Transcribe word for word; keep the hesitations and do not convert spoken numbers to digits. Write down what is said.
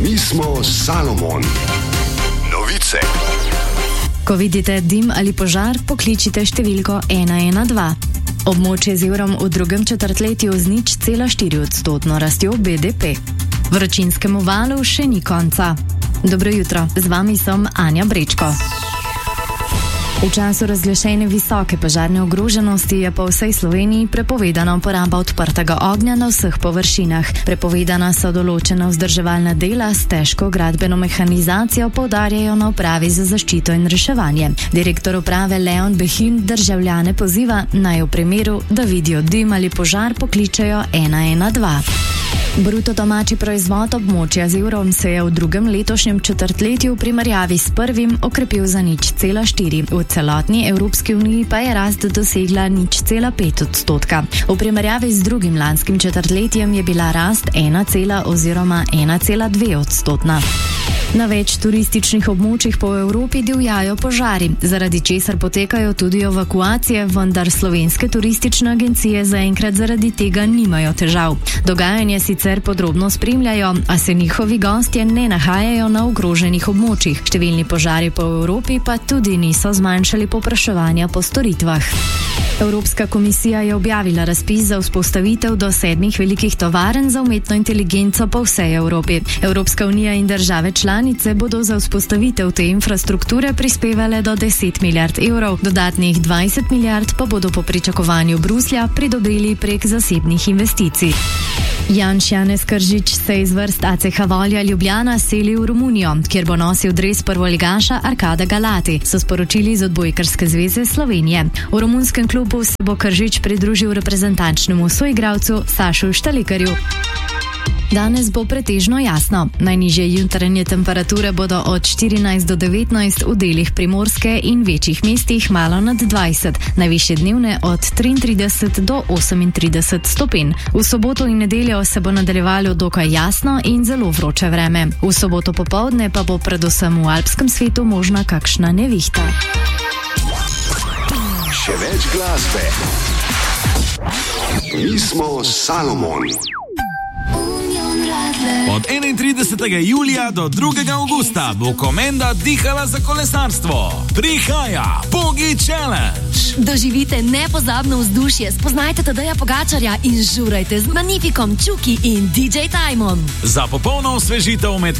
Mi smo Salomon. Novice. Ko vidite dim ali požar, pokličite številko ena ena dva. Območje z evrom v drugem četrtletju z nič cela štiri odstotno rastjo B D P. Vročinskemu valu še ni konca. Dobro jutro, z vami sem Anja Brečko. V času razglašene visoke požarne ogroženosti je po vsej Sloveniji prepovedana uporaba odprtega ognja na vseh površinah. Prepovedana so določena vzdrževalna dela s težko gradbeno mehanizacijo, poudarjajo na upravi za zaščito in reševanje. Direktor uprave Leon Behin državljane poziva, naj v primeru, da vidijo dim ali požar, pokličejo ena ena dva. Bruto domači proizvod območja z evrom se je v drugem letošnjem četrtletju v primerjavi s prvim okrepil za nič cela štiri. V celotni Evropski uniji pa je rast dosegla nič cela pet odstotka. V primerjavi z drugim lanskim četrtletjem je bila rast ena cela oziroma ena cela dve odstotna. Na več turističnih območjih po Evropi divjajo požari, zaradi česar potekajo tudi evakuacije, vendar slovenske turistične agencije zaenkrat zaradi tega nimajo težav. Dogajanje sicer podrobno spremljajo, a se njihovi gostje ne nahajajo na ogroženih območjih. Številni požari po Evropi pa tudi niso zmanjšali povpraševanja po storitvah. Evropska komisija je objavila razpis za vzpostavitev do sedmih velikih tovarn za umetno inteligenco po vsej Evropi. Evropska unija in države članice bodo za vzpostavitev te infrastrukture prispevale do deset milijard evrov, dodatnih dvajset milijard pa bodo po pričakovanju Bruslja pridobili prek zasebnih investicij. Janš Janez Kržič se iz vrst A C H Volja Ljubljana seli v Romunijo, kjer bo nosil dres prvoligaša Arkada Galati, so sporočili z Odbojkarske zveze Slovenije. V romunskem klubu se bo Kržič pridružil reprezentančnemu soigralcu Sašu Štalikarju. Danes bo pretežno jasno. Najnižje jutranje temperature bodo od štirinajst do devetnajst, v delih Primorske in večjih mestih malo nad dvajset, najvišje dnevne od triintrideset do osemintrideset stopinj. V soboto in nedeljo se bo nadaljevalo dokaj jasno in zelo vroče vreme. V soboto popoldne pa bo predvsem v alpskem svetu možna kakšna nevihta. Še več glasbe. Mi smo Salomon. Od enaintridesetega julija do drugega avgusta bo Komenda dihala za kolesarstvo. Prihaja Pogi Challenge. Doživite nepozabno vzdušje, spoznajte Tadeja Pogačarja in žurajte z Magnifikom, Čuki in D J Timom. Za popolno osvežitev med